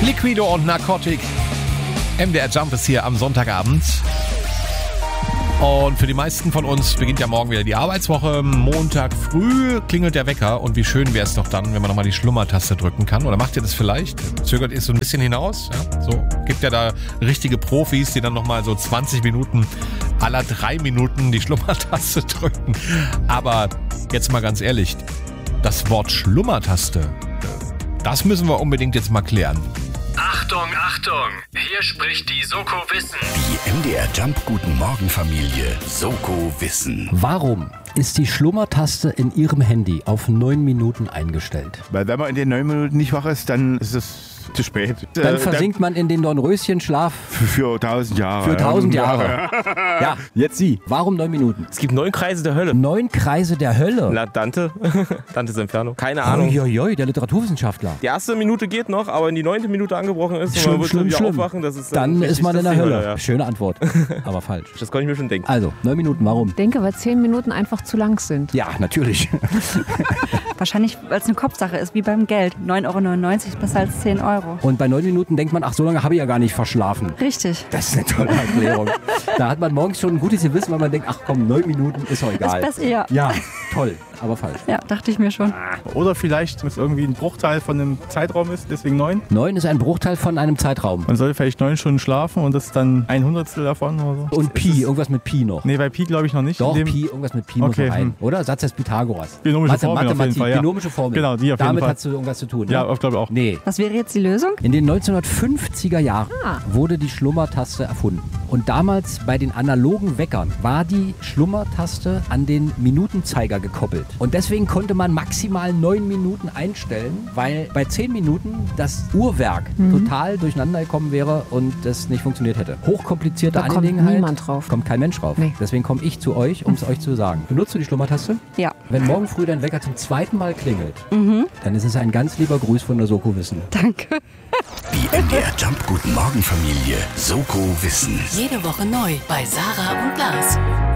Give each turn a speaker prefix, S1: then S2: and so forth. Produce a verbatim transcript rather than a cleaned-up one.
S1: Liquido und Narcotic. M D R Jump ist hier am Sonntagabend. Und für die meisten von uns beginnt ja morgen wieder die Arbeitswoche. Montag früh klingelt der Wecker. Und wie schön wäre es doch dann, wenn man nochmal die Schlummertaste drücken kann. Oder macht ihr das vielleicht? Zögert ihr so ein bisschen hinaus? Ja, so gibt ja da richtige Profis, die dann nochmal so zwanzig Minuten aller drei Minuten die Schlummertaste drücken. Aber jetzt mal ganz ehrlich, das Wort Schlummertaste, das müssen wir unbedingt jetzt mal klären.
S2: Achtung, Achtung! Hier spricht die Soko Wissen.
S3: Die M D R Jump Guten Morgen Familie Soko Wissen.
S4: Warum ist die Schlummertaste in Ihrem Handy auf neun Minuten eingestellt?
S5: Weil wenn man in den neun Minuten nicht wach ist, dann ist es zu spät.
S4: Dann versinkt man in den Dornröschenschlaf
S5: Für, für tausend Jahre.
S4: für tausend Jahre. Ja, jetzt Sie. Warum neun Minuten?
S6: Es gibt neun Kreise der Hölle.
S4: Neun Kreise der Hölle.
S6: Na, Dante. Dantes Inferno. Keine Ahnung.
S4: Uiuiui, der Literaturwissenschaftler.
S6: Die erste Minute geht noch, aber wenn die neunte Minute angebrochen ist und
S4: Schlimm,
S6: man wird
S4: schlimm,
S6: wieder
S4: schlimm.
S6: aufwachen, das ist
S4: Dann
S6: richtig,
S4: ist man
S6: das
S4: in der
S6: die
S4: Hölle.
S6: ja.
S4: Schöne Antwort, aber falsch.
S6: Das konnte ich mir schon denken.
S4: Also, neun Minuten, warum?
S7: Ich denke, weil zehn Minuten einfach zu lang sind.
S4: Ja, natürlich.
S8: Wahrscheinlich, weil es eine Kopfsache ist, wie beim Geld. neun Euro neunundneunzig ist besser als zehn Euro.
S4: Und bei neun Minuten denkt man, ach, so lange habe ich ja gar nicht verschlafen.
S8: Richtig.
S4: Das ist eine tolle Erklärung. Da hat man morgens schon ein gutes Gewissen, weil man denkt, ach komm, neun Minuten ist doch egal.
S8: Ist besser, ja.
S4: Ja, toll, aber falsch.
S8: Ja, dachte ich mir schon.
S9: Oder vielleicht, wenn es irgendwie ein Bruchteil von einem Zeitraum ist, deswegen neun.
S4: Neun ist ein Bruchteil von einem Zeitraum.
S9: Man soll vielleicht neun Stunden schlafen und das ist dann ein Hundertstel davon oder so.
S4: Und Pi, irgendwas mit Pi noch.
S9: Nee, bei Pi glaube ich noch nicht.
S4: Doch,
S9: In dem-
S4: Pi, irgendwas mit Pi muss
S9: Okay,
S4: noch rein.
S9: hm.
S4: Oder? Satz des Pythagoras.
S9: Binomische
S4: Mathe-
S9: Formel auf jeden
S4: Mathematik,
S9: Fall, ja.
S4: binomische Formel.
S9: Genau, die auf jeden
S4: Damit
S9: Fall.
S4: hat du irgendwas zu tun.
S9: Ja,
S4: ne?
S9: ich glaube auch.
S4: Nee.
S8: Was wäre jetzt die Lösung?
S4: In den neunzehnhundertfünfziger Jahren
S7: Ah.
S4: wurde die Schlummertaste erfunden. Und damals bei den analogen Weckern war die Schlummertaste an den Minutenzeiger gekoppelt. Und deswegen konnte man maximal neun Minuten einstellen, weil bei zehn Minuten das Uhrwerk total durcheinander gekommen wäre und das nicht funktioniert hätte. Hochkomplizierte
S7: Da kommt
S4: Angelegenheit.
S7: niemand drauf.
S4: Kommt kein Mensch drauf.
S7: Nee.
S4: Deswegen komme ich zu euch, um es euch zu sagen. Benutzt du die Schlummertaste?
S8: Ja.
S4: Wenn morgen früh dein Wecker zum zweiten Mal klingelt, dann ist es ein ganz lieber Gruß von der Soko Wissen.
S8: Danke.
S3: Die M D R Jump Guten Morgen Familie Soko Wissen.
S10: Jede Woche neu bei Sarah und Lars.